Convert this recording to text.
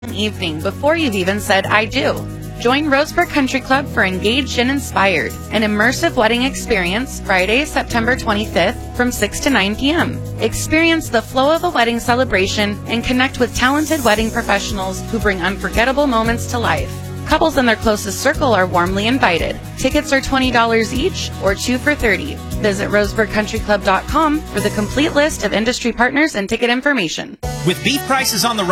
evening before you've even said I do. Join Roseburg Country Club for Engaged and Inspired, an immersive wedding experience Friday, September 25th from 6 to 9 p.m. Experience the flow of a wedding celebration and connect with talented wedding professionals who bring unforgettable moments to life. Couples and their closest circle are warmly invited. Tickets are $20 each or 2 for $30. Visit roseburgcountryclub.com for the complete list of industry partners and ticket information. With beef prices on the rise,